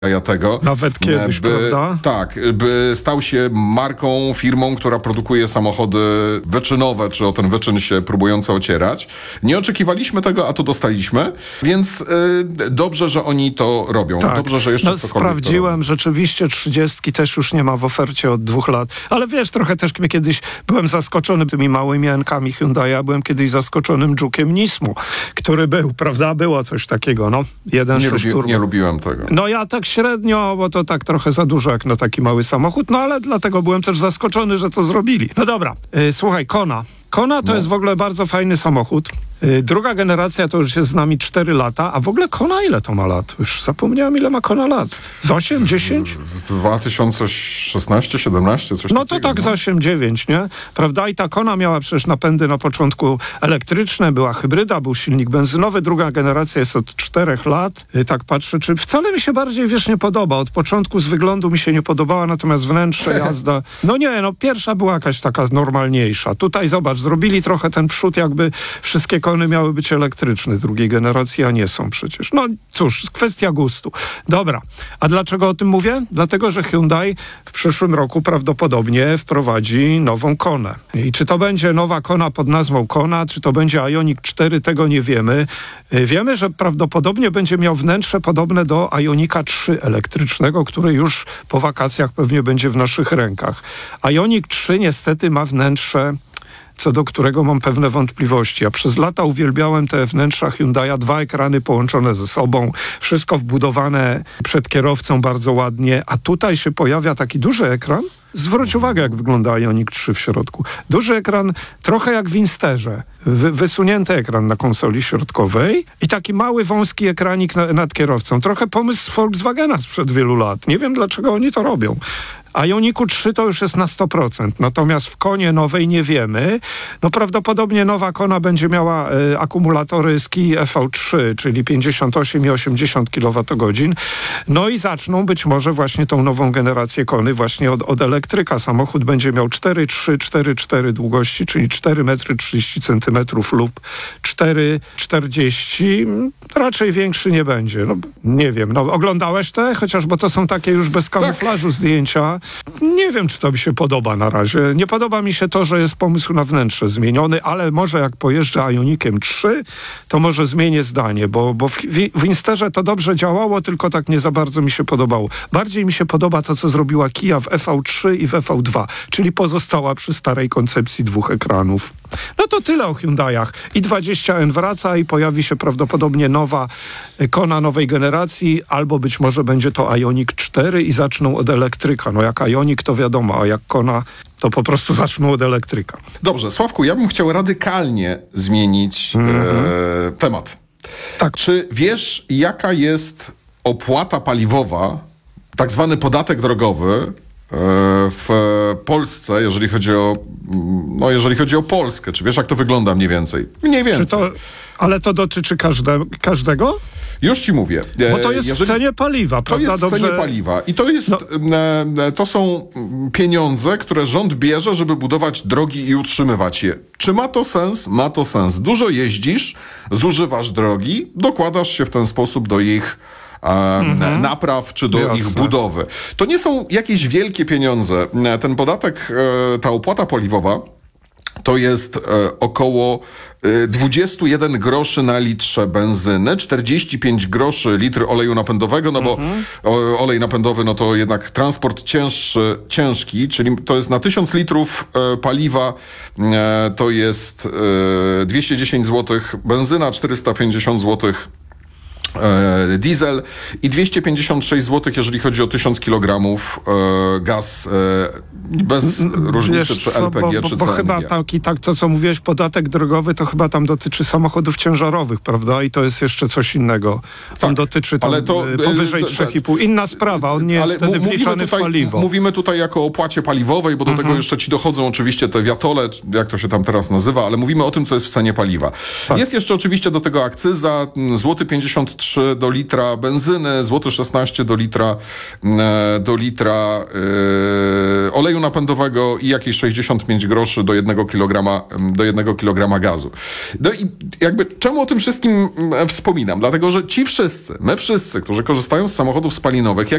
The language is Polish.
tego. Nawet kiedyś, prawda? Tak, by stał się marką, firmą, która produkuje samochody wyczynowe, czy o ten wyczyn się próbujące ocierać. Nie oczekiwaliśmy tego, a to dostaliśmy, więc dobrze, że oni to robią. Tak. Dobrze, że jeszcze ktokolwiek sprawdziłem, rzeczywiście 30 też już nie ma w ofercie od 2 lat. Ale wiesz, trochę też kiedyś byłem zaskoczony tymi małymi N-kami Hyundai'a, byłem kiedyś zaskoczonym Juke'iem Nismo, który był, prawda? Było coś takiego, no. 1.6 turbo. Nie lubiłem tego. No ja tak średnio, bo to tak trochę za dużo jak na taki mały samochód, no ale dlatego byłem też zaskoczony, że to zrobili. No dobra, słuchaj, Kona to jest w ogóle bardzo fajny samochód. Druga generacja to już jest z nami 4 lata, a w ogóle Kona ile to ma lat? Już zapomniałem, ile ma Kona lat. Z 8, 10? 2016, 17, coś takiego. No to tak z 8, 9, nie? Prawda? I ta Kona miała przecież napędy na początku elektryczne, była hybryda, był silnik benzynowy, druga generacja jest od 4 lat. Tak patrzę, czy wcale mi się bardziej, nie podoba. Od początku z wyglądu mi się nie podobała, natomiast wnętrze, jazda... pierwsza była jakaś taka normalniejsza. Tutaj zobacz, zrobili trochę ten przód, jakby wszystkie Kony miały być elektryczne drugiej generacji, a nie są przecież. No cóż, kwestia gustu. Dobra, a dlaczego o tym mówię? Dlatego, że Hyundai w przyszłym roku prawdopodobnie wprowadzi nową Konę. I czy to będzie nowa Kona pod nazwą Kona, czy to będzie Ioniq 4, tego nie wiemy. Wiemy, że prawdopodobnie będzie miał wnętrze podobne do Ioniqa 3 elektrycznego, który już po wakacjach pewnie będzie w naszych rękach. Ioniq 3 niestety ma wnętrze, co do którego mam pewne wątpliwości. Ja przez lata uwielbiałem te wnętrza Hyundai'a, 2 ekrany połączone ze sobą, wszystko wbudowane przed kierowcą bardzo ładnie, a tutaj się pojawia taki duży ekran. Zwróć uwagę, jak wygląda Ioniq 3 w środku. Duży ekran, trochę jak w Insterze. Wysunięty ekran na konsoli środkowej i taki mały, wąski ekranik nad kierowcą. Trochę pomysł Volkswagena sprzed wielu lat. Nie wiem, dlaczego oni to robią. A Ioniqu 3 to już jest na 100%, natomiast w Konie nowej nie wiemy. No prawdopodobnie nowa Kona będzie miała akumulatory z Kii EV3, czyli 58 i 80 kWh. No i zaczną być może właśnie tą nową generację Kony właśnie od elektryka. Samochód będzie miał 4,3, 4,4 długości, czyli 4,30 m lub 4,40. Raczej większy nie będzie. No, nie wiem, oglądałeś te? Chociaż, bo to są takie już bez kamuflażu zdjęcia. Nie wiem, czy to mi się podoba na razie. Nie podoba mi się to, że jest pomysł na wnętrze zmieniony, ale może jak pojeżdżę Ioniqiem 3, to może zmienię zdanie, bo w Insterze to dobrze działało, tylko tak nie za bardzo mi się podobało. Bardziej mi się podoba to, co zrobiła Kia w EV3 i w EV2, czyli pozostała przy starej koncepcji 2 ekranów. No to tyle o Hyundai'ach. i20N wraca i pojawi się prawdopodobnie nowa Kona nowej generacji, albo być może będzie to Ioniq 4 i zaczną od elektryka. No jak Ioniq to wiadomo, a jak Kona to po prostu zaczną od elektryka. Dobrze, Sławku, ja bym chciał radykalnie zmienić temat. Tak. Czy wiesz, jaka jest opłata paliwowa, tak zwany podatek drogowy w Polsce, jeżeli chodzi o Polskę? Czy wiesz, jak to wygląda mniej więcej? Mniej więcej. Ale to dotyczy każdego? Już ci mówię. Bo to jest w cenie paliwa, prawda? To jest w cenie paliwa i to jest, to są pieniądze, które rząd bierze, żeby budować drogi i utrzymywać je. Czy ma to sens? Ma to sens. Dużo jeździsz, zużywasz drogi, dokładasz się w ten sposób do ich napraw czy do ich budowy. To nie są jakieś wielkie pieniądze. Ten podatek, ta opłata paliwowa to jest około 21 groszy na litrze benzyny, 45 groszy litr oleju napędowego, no bo olej napędowy, no to jednak transport ciężki, czyli to jest na 1000 litrów paliwa, to jest 210 zł benzyna, 450 zł diesel i 256 zł, jeżeli chodzi o 1000 kg gaz bez różnicy, czy LPG, czy CNG. Bo chyba to, co mówiłeś, podatek drogowy, to chyba tam dotyczy samochodów ciężarowych, prawda? I to jest jeszcze coś innego. On dotyczy tam powyżej 3,5. Inna sprawa, on nie jest wtedy wliczany w paliwo. Mówimy tutaj jako o opłacie paliwowej, bo do tego jeszcze ci dochodzą oczywiście te wiatole, jak to się tam teraz nazywa, ale mówimy o tym, co jest w cenie paliwa. Tak. Jest jeszcze oczywiście do tego akcyza, złoty 53 3 do litra benzyny, złoty 16 do litra oleju napędowego i jakieś 65 groszy do 1 kilograma gazu. No i jakby czemu o tym wszystkim wspominam? Dlatego, że my wszyscy, którzy korzystają z samochodów spalinowych,